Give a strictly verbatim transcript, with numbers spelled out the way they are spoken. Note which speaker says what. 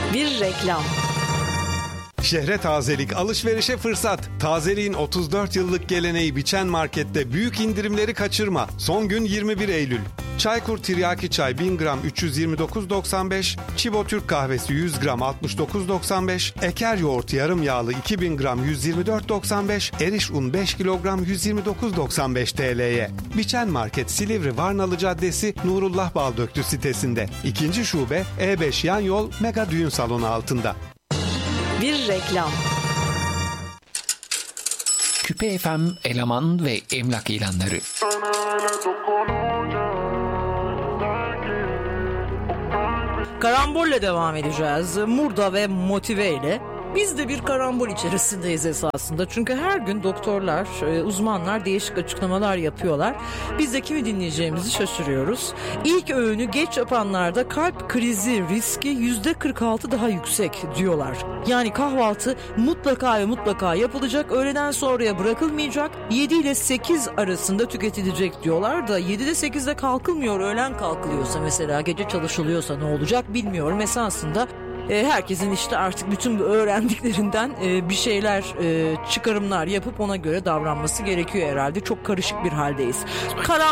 Speaker 1: Bir reklam.
Speaker 2: Şehre tazelik, alışverişe fırsat. Tazeliğin otuz dört yıllık geleneği Biçen Market'te büyük indirimleri kaçırma. Son gün yirmi bir Eylül. Çaykur Tiryaki Çay bin gram üç yüz yirmi dokuz doksan beş, Çibo Türk Kahvesi yüz gram altmış dokuz doksan beş, Eker Yoğurt yarım yağlı iki bin gram yüz yirmi dört doksan beş, Eriş Un beş kilogram yüz yirmi dokuz doksan beş T L'ye. Biçen Market Silivri Varnalı Caddesi Nurullah Baldöktü sitesinde. İkinci şube E beş yan yol Mega Düğün Salonu altında.
Speaker 1: Bir reklam.
Speaker 3: Küpe F M eleman ve emlak ilanları.
Speaker 4: Karambolle devam edeceğiz. Murda ve motive ile. Biz de bir karambol içerisindeyiz esasında. Çünkü her gün doktorlar, uzmanlar değişik açıklamalar yapıyorlar. Biz de kimi dinleyeceğimizi şaşırıyoruz. İlk öğünü geç yapanlarda kalp krizi riski yüzde kırk altı daha yüksek diyorlar. Yani kahvaltı mutlaka ve mutlaka yapılacak. Öğleden sonraya bırakılmayacak. yedi ile sekiz arasında tüketilecek diyorlar da yedide sekizde kalkılmıyor. Öğlen kalkılıyorsa mesela, gece çalışılıyorsa ne olacak bilmiyorum. Esasında herkesin işte artık bütün bu öğrendiklerinden bir şeyler, çıkarımlar yapıp ona göre davranması gerekiyor herhalde. Çok karışık bir haldeyiz. Karan